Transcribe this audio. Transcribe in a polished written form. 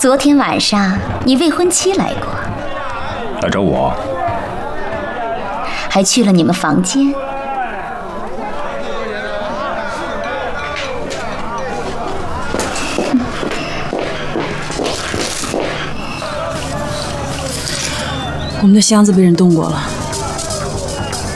昨天晚上你未婚妻来过， 来找我， 还去了你们房间。 我们的箱子被人动过了。